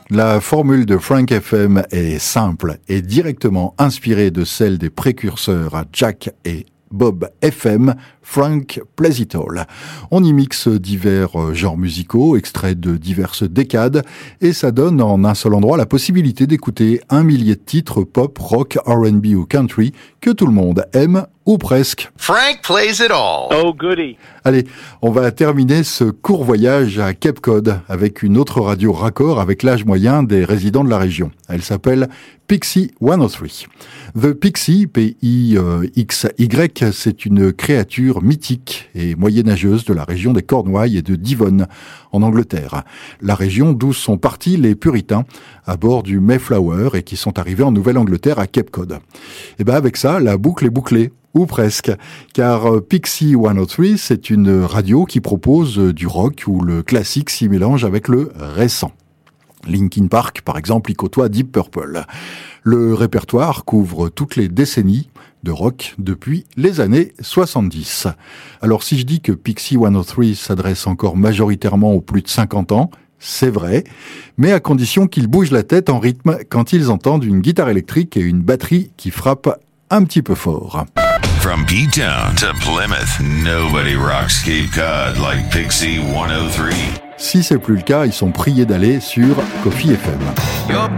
La formule de Frank FM est simple et directement inspirée de celle des précurseurs à Jack et Bob FM, Frank Plays It All. On y mixe divers genres musicaux, extraits de diverses décades, et ça donne en un seul endroit la possibilité d'écouter 1 millier de titres pop, rock, R&B ou country que tout le monde aime, ou presque. Frank Plays It All. Oh, goody. Allez, on va terminer ce court voyage à Cape Cod avec une autre radio raccord avec l'âge moyen des résidents de la région. Elle s'appelle Pixie 103. The Pixie, P-I-X-Y, c'est une créature mythique et moyenâgeuse de la région des Cornouailles et de Devon, en Angleterre. La région d'où sont partis les puritains à bord du Mayflower et qui sont arrivés en Nouvelle-Angleterre à Cape Cod. Et ben avec ça, la boucle est bouclée. Ou presque, car Pixie 103, c'est une radio qui propose du rock où le classique s'y mélange avec le récent. Linkin Park, par exemple, y côtoie Deep Purple. Le répertoire couvre toutes les décennies de rock depuis les années 70. Alors si je dis que Pixie 103 s'adresse encore majoritairement aux plus de 50 ans, c'est vrai, mais à condition qu'ils bougent la tête en rythme quand ils entendent une guitare électrique et une batterie qui frappent un petit peu fort. From P-Town to Plymouth, nobody rocks Cape Cod like Pixie 103. Si c'est plus le cas, ils sont priés d'aller sur Coffee FM.